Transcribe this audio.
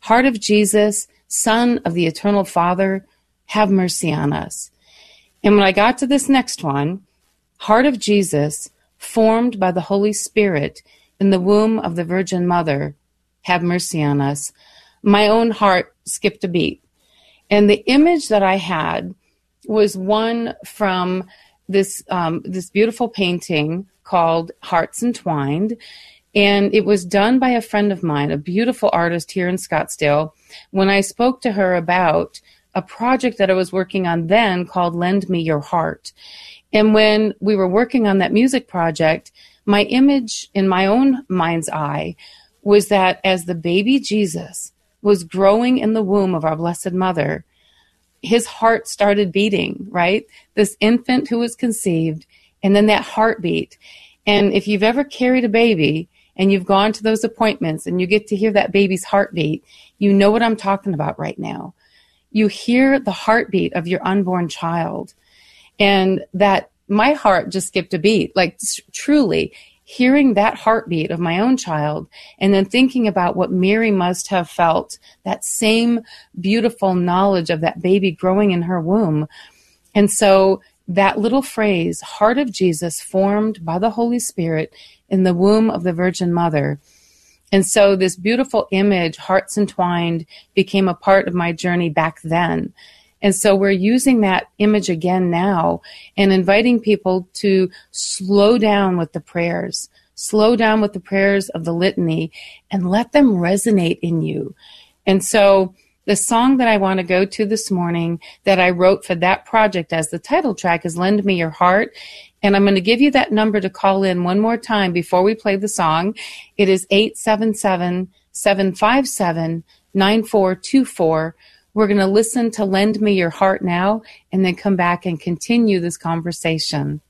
Heart of Jesus, Son of the Eternal Father, have mercy on us. And when I got to this next one, Heart of Jesus, formed by the Holy Spirit in the womb of the Virgin Mother, have mercy on us, my own heart skipped a beat. And the image that I had was one from this beautiful painting called Hearts Entwined. And it was done by a friend of mine, a beautiful artist here in Scottsdale, when I spoke to her about a project that I was working on then called Lend Me Your Heart. And when we were working on that music project, my image in my own mind's eye was that as the baby Jesus was growing in the womb of our Blessed Mother, his heart started beating, right? This infant who was conceived, and then that heartbeat. And if you've ever carried a baby and you've gone to those appointments and you get to hear that baby's heartbeat, you know what I'm talking about right now. You hear the heartbeat of your unborn child. And that my heart just skipped a beat, like truly hearing that heartbeat of my own child and then thinking about what Mary must have felt, that same beautiful knowledge of that baby growing in her womb. And so that little phrase, Heart of Jesus, formed by the Holy Spirit in the womb of the Virgin Mother. And so this beautiful image, Hearts Entwined, became a part of my journey back then. And so we're using that image again now and inviting people to slow down with the prayers of the litany and let them resonate in you. And so the song that I want to go to this morning that I wrote for that project as the title track is Lend Me Your Heart. And I'm going to give you that number to call in one more time before we play the song. It is 877-757-9424. We're going to listen to Lend Me Your Heart now and then come back and continue this conversation.